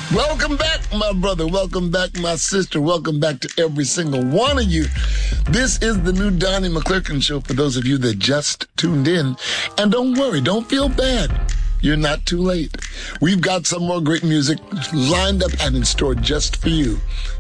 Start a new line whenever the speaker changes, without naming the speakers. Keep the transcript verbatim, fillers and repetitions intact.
Welcome back, my brother. Welcome back, my sister. Welcome back to every single one of you. This is the new Donnie McClurkin Show for those of you that just tuned in. And don't worry, don't feel bad. You're not too late. We've got some more great music lined up and in store just for you.